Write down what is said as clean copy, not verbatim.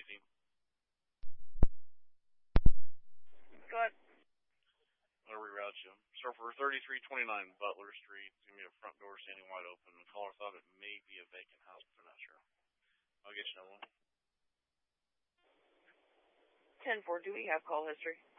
Daisy. Go ahead. I'll reroute you. So for 3329 Butler Street, it's going to be a front door standing wide open. The caller thought it may be a vacant house, but they're not sure. I'll get you another one. 10-4, do we have call history?